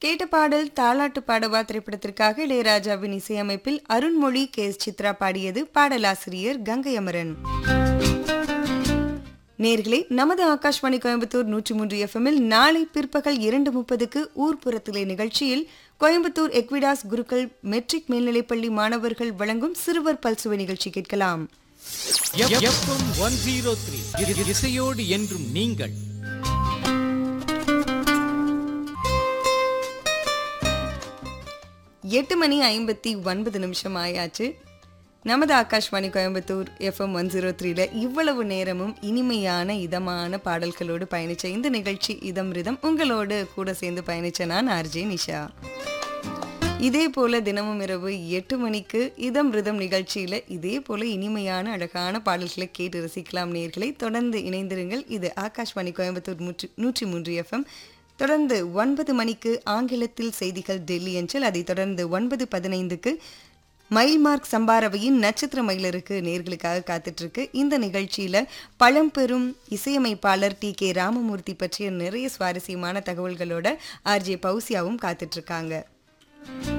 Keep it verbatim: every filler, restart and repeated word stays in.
கேட்ட பாடல் தாலாட்டு பாடவா திரைப்படத்திற்காக இளையராஜாவின் இசையமைப்பில் அருண்மொழி கே எஸ் சித்ரா பாடியது. பாடலாசிரியர் கங்கை அமரன். நேர்களே, நமது ஆகாஷ்வாணி கோயம்புத்தூர் நூற்றி மூன்று எஃப்எம்மில் நாளை பிற்பகல் இரண்டு முப்பதுக்கு ஊர்ப்புறத்திலே நிகழ்ச்சியில் கோயம்புத்தூர் எக்விடாஸ் குருக்கள் மெட்ரிக் மேல்நிலைப்பள்ளி மாணவர்கள் வழங்கும் சிறுவர் பல்சுவை நிகழ்ச்சி கேட்கலாம். இசையோடு என்றும் நீங்கள். எட்டு மணி ஐம்பத்தி ஒன்பது நிமிஷம் ஆயாச்சு. நமது Akashvani Coimbatore FM one zero த்ரீல இவ்வளவு நேரமும் இனிமையான இதமான பாடல்களோடு பயணிச்ச இந்த நிகழ்ச்சி இதம் ரிதம் உங்களோடு கூட சேர்ந்து பயணிச்ச நான் ஆர்ஜே நிஷா. இதே போல தினமும் இரவு எட்டு மணிக்கு இதம் ரிதம் நிகழ்ச்சியில இதே போல இனிமையான அழகான பாடல்களை கேட்டு ரசிக்கலாம். நேர்களை தொடர்ந்து இணைந்திருங்கள். இது ஆகாஷ்வாணி கோயம்புத்தூர் நூற்றி நூற்றி மூன்று எஃப்எம். தொடர்ந்து ஒன்பது மணிக்கு ஆங்கிலத்தில் செய்திகள் டெல்லி அஞ்சல். அதை தொடர்ந்து ஒன்பது பதினைந்துக்கு மைல்மார்க் சம்பாரவையின் நட்சத்திர மயிலருக்கு நேர்களுக்காக காத்துட்டு இருக்கு. இந்த நிகழ்ச்சியில பழம்பெரும் இசையமைப்பாளர் டி கே ராமமூர்த்தி பற்றிய நிறைய சுவாரஸ்யமான தகவல்களோட ஆர்ஜே பௌசியாவும் காத்துட்டு இருக்காங்க.